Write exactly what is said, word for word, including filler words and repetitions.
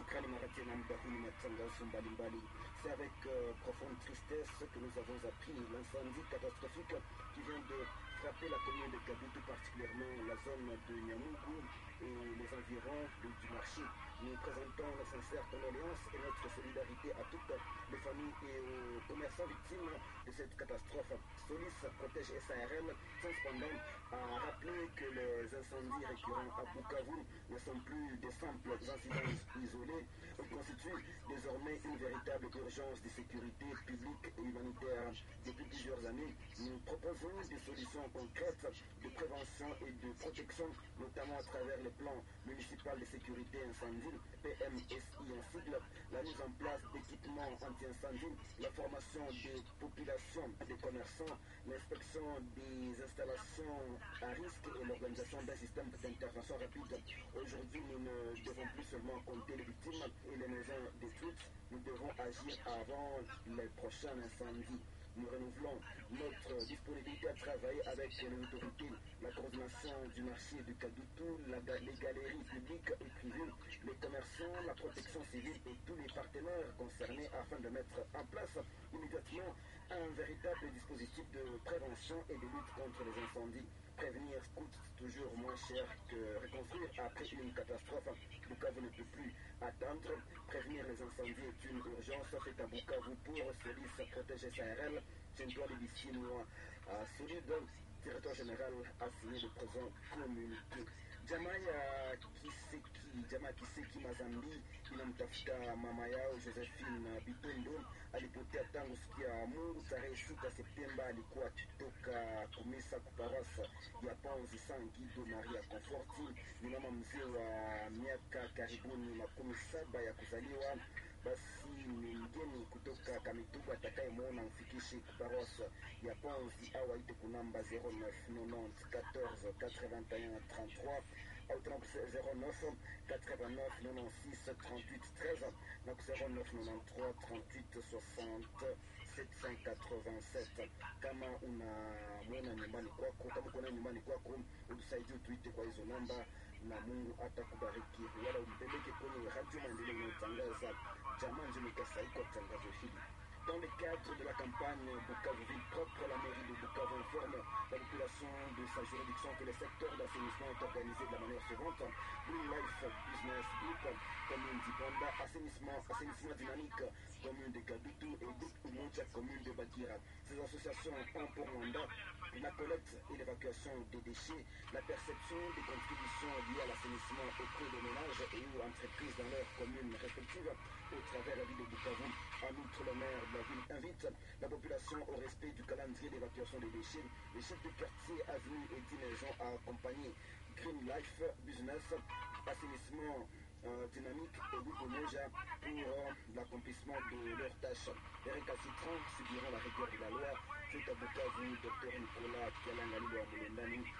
Shukrani mara tena muda huu ni matangazo mbalimbali. C'est avec euh, profonde tristesse que nous avons appris l'incendie catastrophique qui vient de frapper la commune de Kadutu, particulièrement la zone de Nyamugu et les environs de- du marché. Nous présentons nos sincères condoléances et notre solidarité à toutes les familles et aux commerçants victimes de cette catastrophe. Solis protège S A R L sans cependant à rappeler que les incendies récurrents à Bukavu ne sont plus des simples incidents isolés. Ils constituent désormais une véritable urgence de sécurité publique et humanitaire. Depuis plusieurs années, nous proposons des solutions concrètes de prévention et de protection, notamment à travers le plan municipal de sécurité incendie, P M S I en sigle, la mise en place d'équipements anti-incendie, la formation des populations, des commerçants, l'inspection des installations à risque et l'organisation d'un système d'intervention rapide. Aujourd'hui, nous ne devons plus seulement compter les victimes et les maisons détruites, nous devons agir avant les prochains incendies. Nous renouvelons notre disponibilité à travailler avec les autorités, la coordination du marché du Kadutu, la ga- les galeries publiques et privées, les commerçants, la protection civile et tous les partenaires concernés afin de mettre en place immédiatement un véritable dispositif de prévention et de lutte contre les incendies. Prévenir coûte toujours moins cher que reconstruire après une catastrophe. Bukavu ne peut plus attendre. Prévenir les incendies est une urgence faite à Bukavu pour Solis protéger S A R L. Tiens-toi les d'ici moi à Solide, directeur général a signé le présent communiqué. Jamaa ya Kiseki, jamaa Kiseki Mazambi inamtafuta mama yao Josephine Bitondo alipotea tangu siku ya Mungu tarehe sita Septemba. Alikuwa akitoka kumisa kuparasa ya Panzi San Guido Maria Conforti. Ni mama mzee wa miaka karibuni makumi saba ya kuzaliwa. Basi ni mgeni kutoka Kamituga, atakayemwona mfikishe kuparasa ya Panzi au aite kunamba zero neuf quatre-vingt-dix quatorze quatre-vingt-un trente-trois au zero neuf quatre-vingt-neuf quatre-vingt-six trente-huit treize na zero neuf quatre-vingt-treize trente-huit soixante sept cent quatre-vingt-sept. Kama unamwona nyumbani kwako, kama uko nyumbani kwako, utusaidie utuite kwa hizo namba na Mungu atakubariki. Wala umpeleke kwenye radio maendeleo inayotangaza jamaa Njeni Kasai kwa tangazo hili. Dans le cadre de la campagne Bukavu Ville Propre, la mairie de Bukavu informe la population de sa juridiction que le secteur d'assainissement est organisé de la manière suivante. Green Life Business Group, commune d'Ibanda, assainissement, assainissement dynamique, commune de Kadutu et Groupe Umoja, commune de Bagira. Ces associations ont pour mandat la collecte et l'évacuation des déchets, la perception des contributions liées à l'assainissement auprès des ménages et ou entreprises dans leurs communes respectives au travers de la ville de Bukavu. En outre, le maire de la ville invite la population au respect du calendrier d'évacuation des déchets. Les chefs de quartier, avenues et dix maisons à accompagner Green Life Business, assainissement euh, dynamique et Groupe Moja pour euh, l'accomplissement de leurs tâches. Les récalcitrants subiront la rigueur de la loi. C'est à Bukavu, docteur Nicolas Kialangali Mulendani,